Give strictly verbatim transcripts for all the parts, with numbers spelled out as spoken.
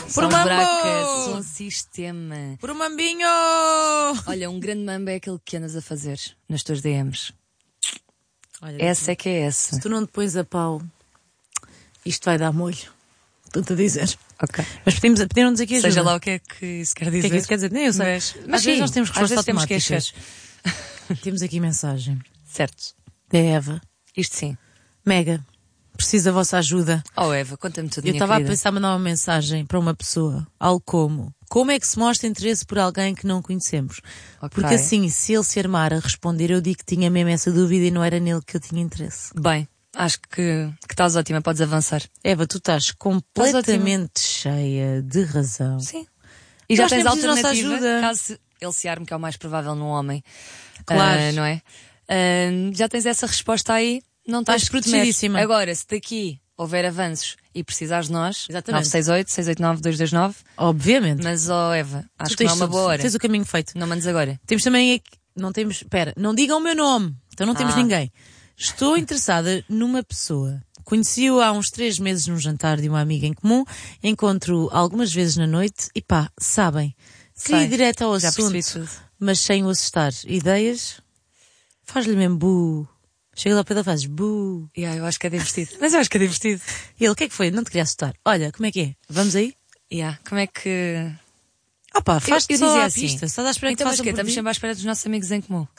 Por um Braca, som sistema. Por um mambinho! Olha, um grande mambo é aquele que andas a fazer nas tuas D Ms. Olha, Essa é que é essa. se tu não te pões a pau, isto vai dar molho. Estou-te a dizer. Ok. Mas pedimos, pediram-nos aqui ajuda. Seja lá o que é que isso quer dizer. O que é que isso quer dizer? Nem eu sei. Mas, Às mas vezes sim, nós temos às vezes respostas temos automáticas. queixas. Temos aqui mensagem Certo. da Eva. Isto sim. Mega, preciso da vossa ajuda. Oh Eva, conta-me tudo, Eu minha estava a querida. pensar em mandar uma mensagem para uma pessoa, algo como: como é que se mostra interesse por alguém que não conhecemos? Ok. Porque assim, se ele se armar a responder, eu digo que tinha mesmo essa dúvida e não era nele que eu tinha interesse. Bem, acho que, que estás ótima, podes avançar. Eva, tu estás completamente cheia de razão. Sim. E já Nós tens temos a nossa alternativa, ajuda. caso ele se arme, que é o mais provável num homem. Claro. Ah, não é? Ah, já tens essa resposta aí, não estás Estás protegidíssima. Agora, se daqui houver avanços e precisares de nós, Exatamente. nove seis oito, seis oito nove, dois dois nove, Obviamente. mas oh Eva, acho Tu que não é tens uma tudo. boa hora. Tens o caminho feito. Não mandes agora. Temos também aqui, não temos, espera, não digam o meu nome, então não temos Ah. ninguém. Estou interessada numa pessoa. Conheci-o há uns três meses num jantar de uma amiga em comum, encontro algumas vezes na noite e pá, sabem, queria Sei. ir direto ao Já assunto, percebi tudo. mas sem o assustar. Ideias? Faz-lhe mesmo bu. Chega lá ao pé dele e fazes bu. Yeah, eu acho que é divertido. Mas eu acho que é divertido. E ele, o que é que foi? Não te queria assustar. Olha, como é que é? Vamos aí? Yeah. Como é que... Ah pá, faz-te eu só dizia à assim. pista. Estás à espera Então, que mas façam que por estamos ti? sempre à espera dos nossos amigos em comum.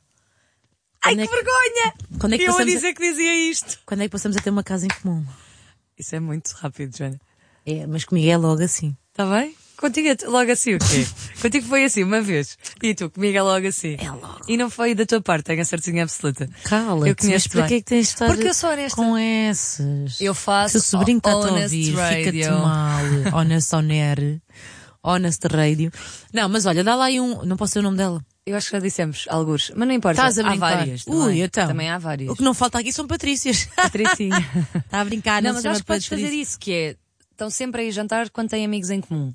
Ai, Ai, que que vergonha! Quando é que eu a passamos a- dizer que dizia isto. Quando é que passamos a ter uma casa em comum? Isso é muito rápido, Joana. É, mas comigo é logo assim. Está bem? Contigo é logo assim o quê? Contigo foi assim uma vez. E tu, comigo é logo assim. É logo. E não foi da tua parte, tenho a certeza absoluta. Cala-te, Eu conheço mas para que é que tens de estar Porque eu sou honesta. com essas? Eu faço Seu sobrinho está a honest ouvir, radio. fica-te mal. Honest on air. Honest radio. Não, mas olha, dá lá aí um... Não posso ser o nome dela. Eu acho que já dissemos alguns, mas não importa. Estás a há brincar? várias. Ui, Também. então. Também há várias. O que não falta aqui são Patrícias. Patricinha. Está a brincar, Não, não, mas se chama acho que podes Patrícia. fazer isso, que é, estão sempre aí a jantar quando têm amigos em comum.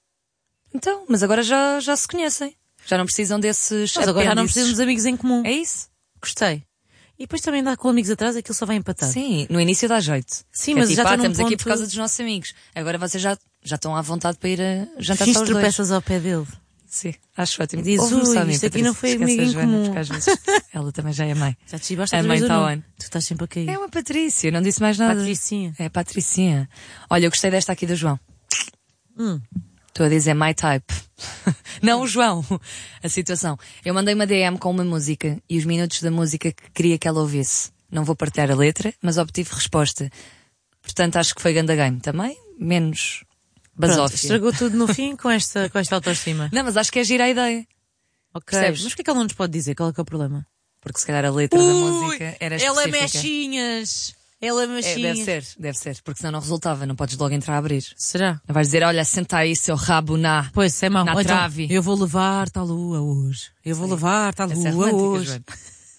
Então, mas agora já, já se conhecem. Já não precisam desses Mas agora já não apêndices. precisamos de amigos em comum. É isso? Gostei. E depois também dá com amigos atrás, aquilo só vai empatar. Sim, no início dá jeito. Sim, Que é mas tipo, já ah, está num estamos aqui ponto- por causa dos nossos amigos. Agora vocês já, já estão à vontade para ir a jantar Fiz só os dois. tropeças ao pé dele. Sim, acho ótimo. Diz, Ouve-me ui, só a mim, isto aqui Patrícia. não foi Esquece amigo a em Joana, comum. porque às vezes ela também já é mãe. Já te chibaste A outra mãe vez tá ou não? onde? Tu estás sempre a cair. É uma Patrícia, não disse mais nada. Patricinha. É Patricinha. Olha, eu gostei desta aqui do João. Hum. Estou a dizer my type. Não o João. A situação. Eu mandei uma D M com uma música e os minutos da música que queria que ela ouvisse. Não vou partilhar a letra, mas obtive resposta. Portanto, acho que foi ganda game também. Menos Pronto, basófia. estragou tudo no fim com esta, com esta autoestima. Não, mas acho que é gira a ideia. Ok. Percebes? Mas porquê que ela não nos pode dizer? Qual é que é o problema? Porque se calhar a letra da música era ela é específica. mexinhas. Ela é É, mexinhas. deve ser, deve ser. Porque senão não resultava. Não podes logo entrar a abrir. Será? Não vais dizer, olha, senta aí seu rabo na... Pois, é mau. Na Ou então, trave. eu vou levar-te à lua hoje. Eu vou levar-te à Essa lua é romântica, hoje. Joana.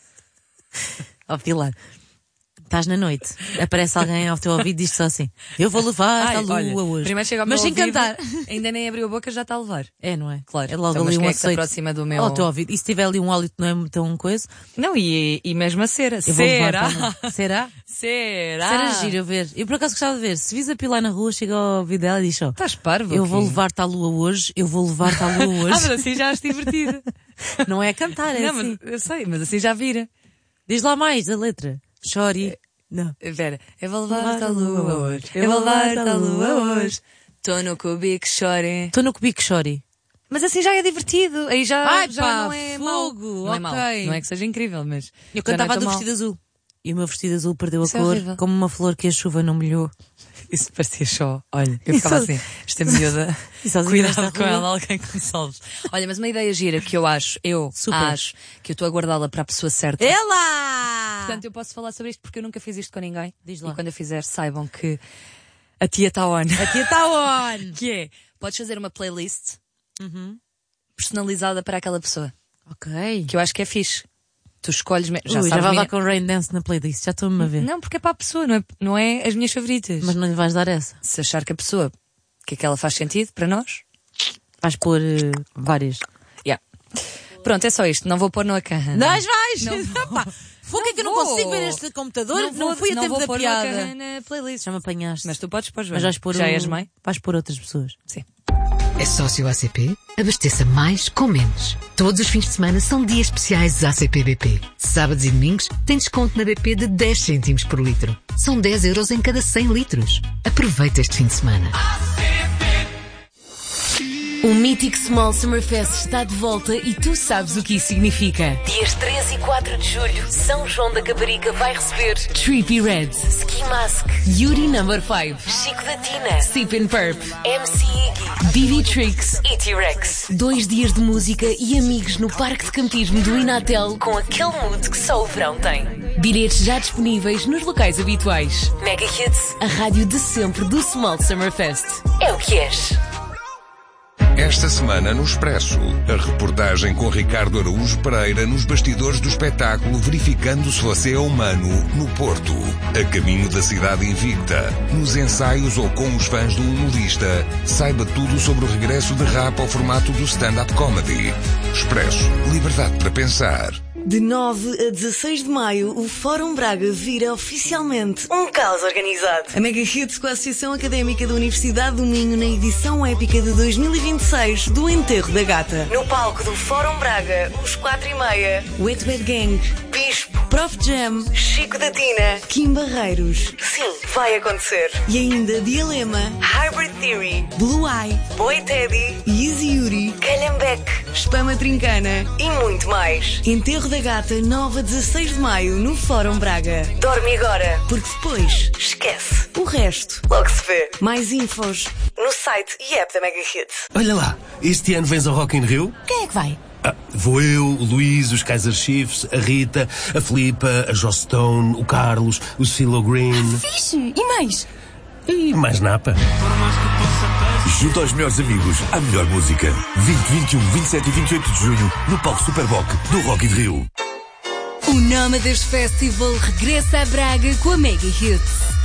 Ó, Pilar, estás na noite, aparece alguém ao teu ouvido e diz só assim: eu vou levar-te à Ai, lua olha, hoje. Primeiro chega ao Mas meu sem ouvido, cantar. Ainda nem abriu a boca, já está a levar. É, não é? Claro. É logo Então, mas ali um quem é que se aceito. aproxima do meu... Ao teu ouvido. E se tiver ali um hálito não é tão coisa, Não, e, e mesmo a cera. eu vou levar Será? para a lua. Será? Será? Será giro eu ver. Eu por acaso gostava de ver. Se vis a Pilar na rua, chega ao ouvido dela e diz só: Estás parvo eu aqui? vou levar-te à lua hoje, eu vou levar-te à lua Ah, mas hoje. assim já acho divertido. Não é cantar, é Não, assim. mas eu sei, mas assim já vira. Diz lá mais a letra. Chore. Não. Vera, eu vou levar-te à lua hoje. Eu vou levar-te à lua hoje. Estou no cubico, chore. Estou no cubico chore. Mas assim já é divertido. Aí já, Ai, já pá, não é fogo, mau. Não é mau. ok. Não é que seja incrível, mas... Eu já cantava não a é do tão mau. vestido azul. E o meu vestido azul perdeu Isso a é cor, horrível. como uma flor que a chuva não molhou. Isso parecia só. Olha, eu ficava Isso- assim, esta miúda, E sozinha cuidado nesta com rua. ela, alguém que me salve. Olha, mas uma ideia gira que eu acho, eu Super. acho, que eu estou a guardá-la para a pessoa certa. Ela! Portanto, eu posso falar sobre isto porque eu nunca fiz isto com ninguém. Diz lá. E quando eu fizer, saibam que a tia está on. Aqui está on! Que é, podes fazer uma playlist personalizada para aquela pessoa. Ok. Que eu acho que é fixe. Tu escolhes... me- Já Ui, já sabes vai minha- lá com Rain Dance na playlist, já estou-me a ver. Não, porque é para a pessoa, não é, não é as minhas favoritas. Mas não lhe vais dar essa. Se achar que a pessoa, que aquela faz sentido para nós, Vais pôr eh, várias. yeah. Pronto, é só isto. Não vou pôr no Acarrana. Vais, vais! Não vou. Pá, fogo é que eu não vou. consigo ver este computador, não, vou, fui a não tempo vou da pôr piada. no Acarrana playlist. Já me apanhaste. Mas tu podes pôr, Joana. Mas vais pôr Já o- és mãe? Vais pôr outras pessoas. Sim. É sócio A C P? Abasteça mais com menos. Todos os fins de semana são dias especiais A C P B P. Sábados e domingos tem desconto na B P de dez cêntimos por litro. São dez euros em cada cem litros. Aproveita este fim de semana. O mítico Small Summer Fest está de volta e tu sabes o que isso significa. Dias três e quatro de julho, São João da Caparica vai receber Trippie Redd, Ski Mask, Yuri Number cinco, Chico da Tina, Sip and Purp, M C Iggy, B B Tricks e T-Rex. Dois dias de música e amigos no Parque de Campismo do Inatel com aquele mood que só o verão tem. Bilhetes já disponíveis nos locais habituais. Mega Hits, a rádio de sempre do Small Summer Fest. É o que és. Esta semana no Expresso, a reportagem com Ricardo Araújo Pereira nos bastidores do espetáculo Verificando se Você é Humano, no Porto. A caminho da cidade invicta, nos ensaios ou com os fãs do humorista, saiba tudo sobre o regresso de rap ao formato do stand-up comedy. Expresso, liberdade para pensar. De nove a dezasseis de maio, o Fórum Braga vira oficialmente um caos organizado. A Mega Hits com a Associação Académica da Universidade do Minho na edição épica de dois mil e vinte e seis do Enterro da Gata. No palco do Fórum Braga, os quatro e meia, Wet Wet Gang, Bispo, Prof Jam, Chico da Tina, Kim Barreiros. Sim, vai acontecer. E ainda Dialema, Hybrid Theory, Blue Eye, Boy Teddy, Easy Yuri, Calhambeck, Spama Trincana e muito mais. Enterro da Gata, nove a dezasseis de maio, no Fórum Braga. Dorme agora, porque depois esquece. O resto logo se vê. Mais infos no site e app da Mega Hits. Olha lá, este ano vens ao Rock in Rio? Quem é que vai? Ah, vou eu, o Luís, os Kaiser Chiefs, a Rita, a Filipa, a Joss Stone, o Carlos, o Silo Green. Fixe! E mais? E mais napa. Junto aos melhores amigos, à melhor música. vinte, vinte e um, vinte e sete e vinte e oito de junho, no palco Superboc do Rock in Rio. O Nómadas Festival regressa a Braga com a Mega Hits.